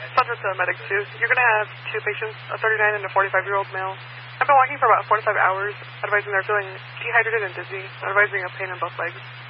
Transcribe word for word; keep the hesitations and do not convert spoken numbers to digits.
Central to Medic two. You're going to have two patients, a thirty-nine and a forty-five-year-old male. I've been walking for about four to five hours, advising they're feeling dehydrated and dizzy, advising of pain in both legs.